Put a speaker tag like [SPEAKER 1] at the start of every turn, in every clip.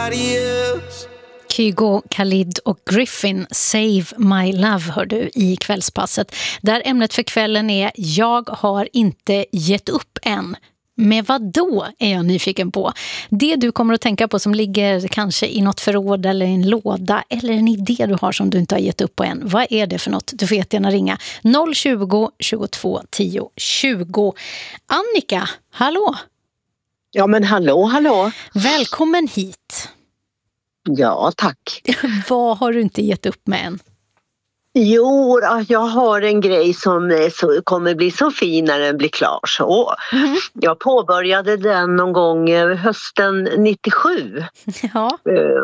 [SPEAKER 1] nobody else.
[SPEAKER 2] Kygo, Khalid och Griffin, Save My Love hör du i kvällspasset. Där ämnet för kvällen är Jag har inte gett upp än. Med vad då är jag nyfiken på. Det du kommer att tänka på som ligger kanske i något förråd eller en låda eller en idé du har som du inte har gett upp på än. Vad är det för något? Du får jättegärna ringa 020 22 10 20. Annika, hallå?
[SPEAKER 3] Ja, men hallå.
[SPEAKER 2] Välkommen hit.
[SPEAKER 3] Ja, tack.
[SPEAKER 2] Vad har du inte gett upp med än?
[SPEAKER 3] Jo, jag har en grej som kommer bli så fin när den blir klar. Så. Jag påbörjade den någon gång hösten 97.
[SPEAKER 2] Ja.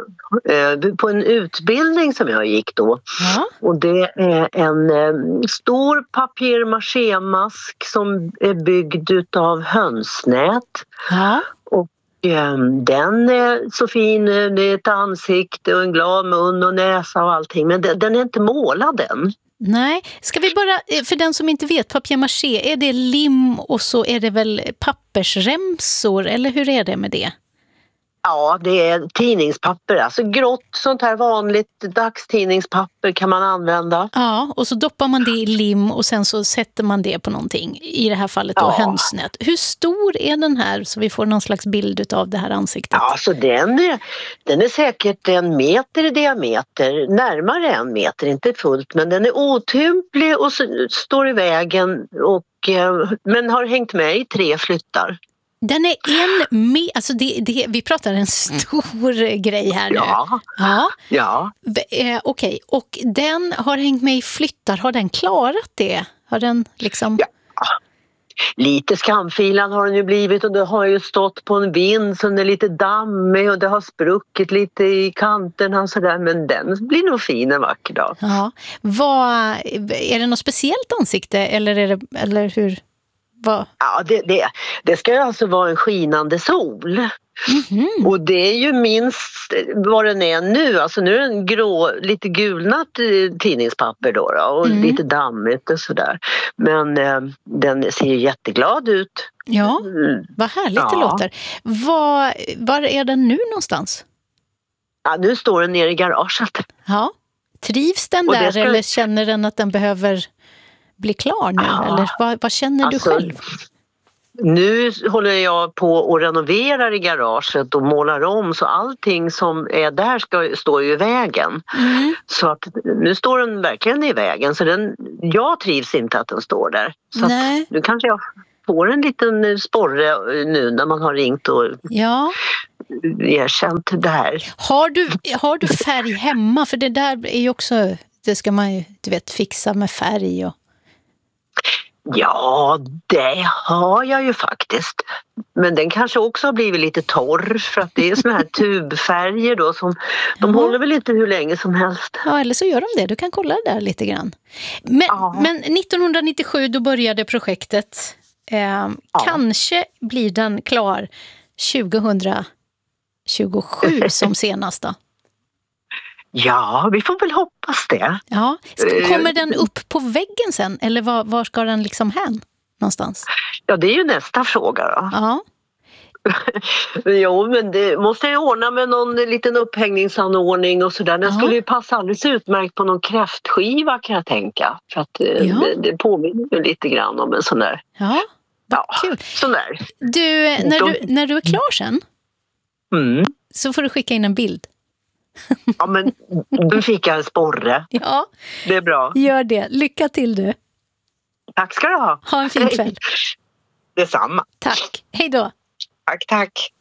[SPEAKER 3] På en utbildning som jag gick då.
[SPEAKER 2] Ja.
[SPEAKER 3] Och det är en stor papier-maché-mask som är byggd utav hönsnät.
[SPEAKER 2] Ja.
[SPEAKER 3] Den är så fin, det är ett ansikte och en glad mun och näsa och allting, men den är inte målad än.
[SPEAKER 2] Nej, ska vi bara, för den som inte vet, papier-maché, är det lim och så är det väl pappersremsor, eller hur är det med det?
[SPEAKER 3] Ja, det är tidningspapper, alltså grått sånt här vanligt dagstidningspapper kan man använda.
[SPEAKER 2] Ja, och så doppar man det i lim och sen så sätter man det på någonting, i det här fallet då hönsnät. Hur stor är den här så vi får någon slags bild av det här ansiktet?
[SPEAKER 3] Ja, så den är säkert 1 meter i diameter, närmare 1 meter, inte fullt, men den är otymplig och står i vägen men har hängt med i 3 flyttar.
[SPEAKER 2] Den är alltså vi pratar en stor grej här nu.
[SPEAKER 3] Ja.
[SPEAKER 2] Okej, och den har hängt med i flyttar. Har den klarat det? Har den liksom...
[SPEAKER 3] Ja. Lite skamfilad har den ju blivit och det har ju stått på en vind så den är lite dammig och det har spruckit lite i kanterna och sådär, men den blir nog fin en vacker dag.
[SPEAKER 2] Ja. Är det något speciellt ansikte eller hur?
[SPEAKER 3] Ja, det ska ju alltså vara en skinande sol.
[SPEAKER 2] Mm-hmm.
[SPEAKER 3] Och det är ju minst vad den är nu. Alltså nu är den lite gulnat tidningspapper då och lite dammigt och sådär. Men den ser ju jätteglad ut.
[SPEAKER 2] Ja, vad härligt det låter. Var är den nu någonstans?
[SPEAKER 3] Ja, nu står den nere i garaget.
[SPEAKER 2] Ja, trivs den där eller känner den att den behöver bli klar nu? Ja. Eller vad känner du själv?
[SPEAKER 3] Nu håller jag på och renoverar i garaget och målar om så allting som är där står ju i vägen. Så att nu står den verkligen i vägen så jag trivs inte att den står där. Så att nu kanske jag får en liten sporre nu när man har ringt och erkänt det här.
[SPEAKER 2] Har du färg hemma? För det där är ju också, det ska man ju fixa med färg och...
[SPEAKER 3] Ja, det har jag ju faktiskt. Men den kanske också har blivit lite torr för att det är såna här tubfärger då som de håller väl inte hur länge som helst.
[SPEAKER 2] Ja, eller så gör de det. Du kan kolla det där lite grann. Men 1997 då började projektet. Kanske blir den klar 2027 som senast då?
[SPEAKER 3] Ja, vi får väl hoppas det.
[SPEAKER 2] Ja. Kommer den upp på väggen sen? Eller var ska den liksom hän någonstans?
[SPEAKER 3] Ja, det är ju nästa fråga då.
[SPEAKER 2] Ja.
[SPEAKER 3] Jo, men det måste jag ordna med någon liten upphängningsanordning och sådär. Den skulle ju passa alldeles utmärkt på någon kräftskiva kan jag tänka. För att det påminner ju lite grann om en sån där.
[SPEAKER 2] Ja, kul.
[SPEAKER 3] Sån där.
[SPEAKER 2] Du, när du är klar sen så får du skicka in en bild.
[SPEAKER 3] Ja, men du fick jag en sporre.
[SPEAKER 2] Ja.
[SPEAKER 3] Det är bra.
[SPEAKER 2] Gör det. Lycka till du.
[SPEAKER 3] Tack ska du ha.
[SPEAKER 2] Ha en fin kväll.
[SPEAKER 3] Detsamma.
[SPEAKER 2] Tack. Hej då.
[SPEAKER 3] Tack.